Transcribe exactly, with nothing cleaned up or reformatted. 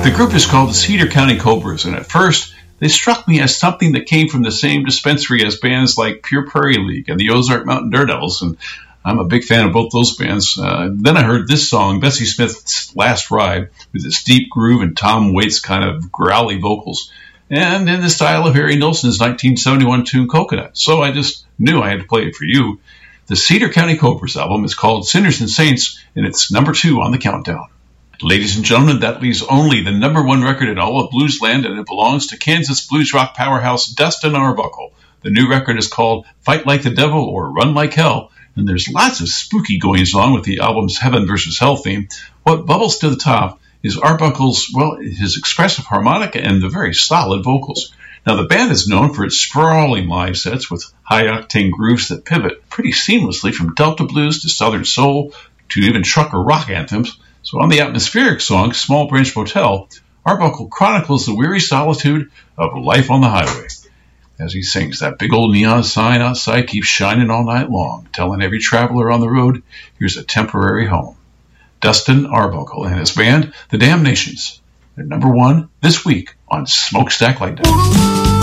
The group is called the Cedar County Cobras, and at first, they struck me as something that came from the same dispensary as bands like Pure Prairie League and the Ozark Mountain Daredevils, and I'm a big fan of both those bands. Uh, then I heard this song, Bessie Smith's Last Ride, with its deep groove and Tom Waits' kind of growly vocals, and in the style of Harry Nilsson's nineteen seventy-one tune Coconut. So I just knew I had to play it for you. The Cedar County Cobras album is called Sinners and Saints, and it's number two on the countdown. Ladies and gentlemen, that leaves only the number one record in all of bluesland, and it belongs to Kansas blues rock powerhouse Dustin Arbuckle. The new record is called Fight Like the Devil or Run Like Hell, and there's lots of spooky goings-on with the album's Heaven versus Hell theme. What bubbles to the top is Arbuckle's, well, his expressive harmonica and the very solid vocals. Now, the band is known for its sprawling live sets with high-octane grooves that pivot pretty seamlessly from Delta blues to Southern soul to even trucker rock anthems. So on the atmospheric song, Small Branch Motel, Arbuckle chronicles the weary solitude of life on the highway. As he sings, that big old neon sign outside keeps shining all night long, telling every traveler on the road, here's a temporary home. Dustin Arbuckle and his band, The Damnations. They're number one this week on Smokestack Lightning.